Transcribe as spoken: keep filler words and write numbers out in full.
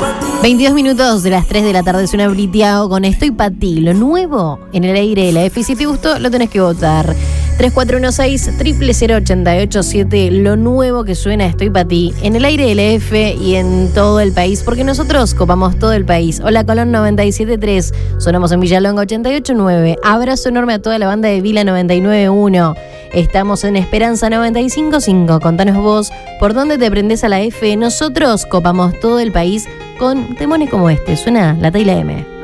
veintidós minutos de las tres de la tarde, suena Britiao con Estoy Pa' Ti. Lo nuevo en el aire de la F. Si te gustó, lo tenés que votar. tres cuatro uno seis, cero cero cero, ocho ocho siete. Lo nuevo que suena Estoy Pa' Ti en el aire de la F y en todo el país, porque nosotros copamos todo el país. Hola Colón noventa y siete punto tres, sonamos en Villalonga ochenta y ocho punto nueve. Abrazo enorme a toda la banda de Vila noventa y nueve punto uno. Estamos en Esperanza noventa y cinco punto cinco. Contanos vos por dónde te prendés a la F. Nosotros copamos todo el país con temones como este. Suena La T y la M.